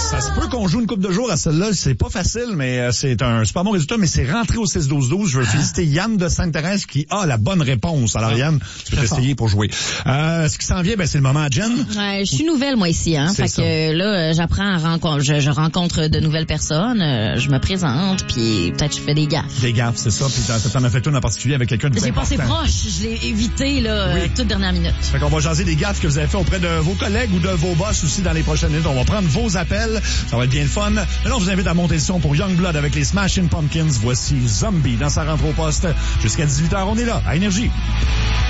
Ça se peut qu'on joue une couple de jours à celle-là. C'est pas facile, mais c'est un super bon résultat. Mais c'est rentré au 6-12-12. Je veux féliciter Yann de Sainte-Thérèse qui a la bonne réponse. Alors, Yann, tu peux t'essayer pour jouer. Ce qui s'en vient, c'est le moment à Jen. Ouais, je suis nouvelle, moi, ici, hein. Fait que là, j'apprends à rencontrer, je rencontre de nouvelles personnes, je me présente, puis peut-être je fais des gaffes. Des gaffes, c'est ça. Puis t'en as fait une en particulier avec quelqu'un de J'ai passé proche. Je l'ai évité, là, toute dernière minute. Fait qu'on va jaser des gaffes que vous avez fait auprès de vos collègues ou de vos boss aussi dans les prochaines minutes. On va prendre vos appels. Ça va être bien le fun. Maintenant, on vous invite à monter le son pour Youngblood avec les Smashing Pumpkins. Voici Zombie dans sa rentre au poste. Jusqu'à 18h, on est là, à Énergie.